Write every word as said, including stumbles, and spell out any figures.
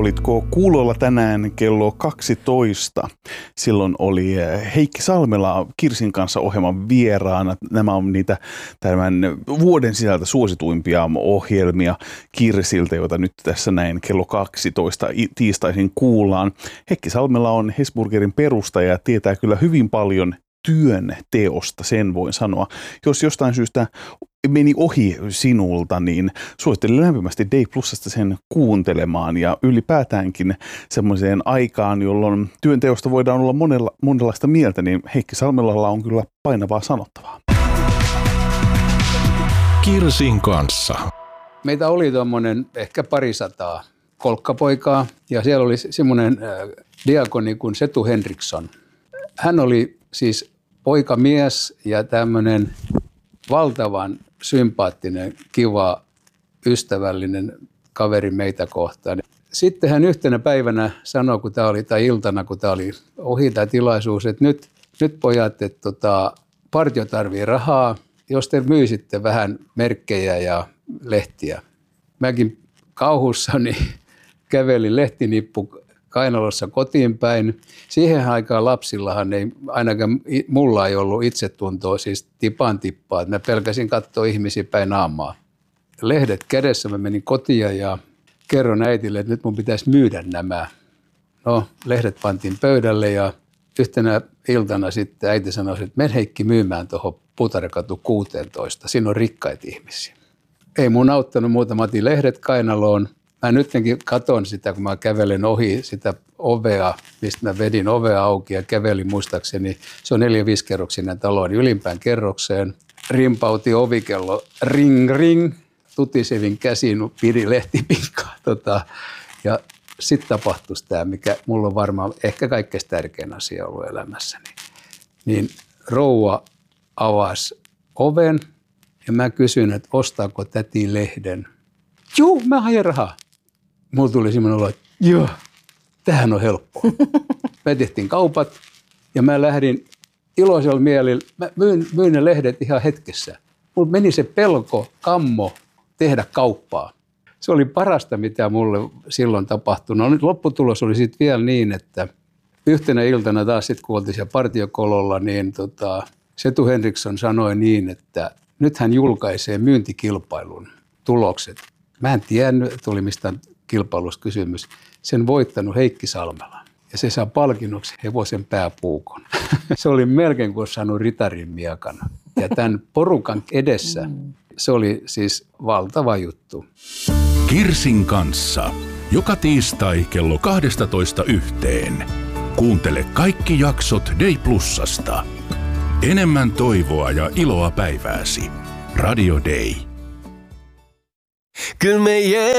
olitko kuulolla tänään kello kaksitoista? Silloin oli Heikki Salmela Kirsin kanssa ohjelman vieraana. Nämä on niitä tämän vuoden sisältä suosituimpia ohjelmia Kirsiltä, joita nyt tässä näin kello kaksitoista tiistaisin kuullaan. Heikki Salmela on Hesburgerin perustaja ja tietää kyllä hyvin paljon työn teosta, sen voin sanoa. Jos jostain syystä meni ohi sinulta, niin suosittelen lämpimästi Day Plusasta sen kuuntelemaan ja ylipäätäänkin semmoiseen aikaan, jolloin työnteosta voidaan olla monella, monenlaista mieltä, niin Heikki Salmelalla on kyllä painavaa sanottavaa. Kirsin kanssa. Meitä oli tuommoinen ehkä parisataa kolkkapoikaa ja siellä oli semmoinen diakoni kuin Setu Henriksson. Hän oli siis poikamies ja tämmöinen valtavan sympaattinen, kiva, ystävällinen kaveri meitä kohtaan. Sitten hän yhtenä päivänä sanoi, kun tämä oli, tai iltana, kun tämä oli ohi tämä tilaisuus, että nyt, nyt pojat, että tota, partio tarvii rahaa, jos te myisitte vähän merkkejä ja lehtiä. Mäkin kauhussani kävelin lehtinippu kainalossa kotiin päin. Siihen aikaan lapsillahan ei, ainakaan mulla ei ollut itsetuntoa, siis tipan tippaa. Mä pelkäsin katsoa ihmisiä päin naamaa. Lehdet kädessä, mä menin kotiin ja kerron äitille, että nyt mun pitäisi myydä nämä. No, lehdet pantiin pöydälle ja yhtenä iltana sitten äiti sanoi, että men Heikki myymään tuohon Puutarhakatu kuusitoista. Siinä on rikkaita ihmisiä. Ei mun auttanut muuta, mä otin lehdet kainaloon. Mä nytkin katon sitä, kun mä kävelen ohi sitä ovea, mistä mä vedin ovea auki ja kävelin muistaakseni. Se on neljä viisikerroksinen talo, niin ylimpään kerrokseen. Rimpauti ovikello, ring ring, tutisevin käsin, pidi lehtipinkaa. Tota, ja sitten tapahtui tämä, mikä mulla on varmaan ehkä kaikkein tärkein asia ollut elämässäni. Niin rouva avasi oven ja mä kysyin, että ostaako täti lehden. Juu, mä haen rahaa. Mulla tuli semmoinen olo, että joo, tämähän on helppoa. Me tehtiin kaupat ja mä lähdin iloisella mielillä. Mä myin, myin ne lehdet ihan hetkessä. Mulla meni se pelko, kammo tehdä kauppaa. Se oli parasta, mitä mulle silloin tapahtui. No nyt lopputulos oli sitten vielä niin, että yhtenä iltana taas sitten kun oltiin siellä partiokololla, niin tota, Setu Henriksson sanoi niin, että nyt hän julkaisee myyntikilpailun tulokset. Mä en tiennyt, että oli mistään kilpailusta kysymys. Sen voittanut Heikki Salmela. Ja se saa palkinnoksi hevosen pääpuukon. Se oli melkein kuin saanut ritarin miakan. Ja tämän porukan edessä se oli siis valtava juttu. Kirsin kanssa. Joka tiistai kello kaksitoista yhteen. Kuuntele kaikki jaksot Day Plusasta. Enemmän toivoa ja iloa päivääsi. Radio Day. Kyllä me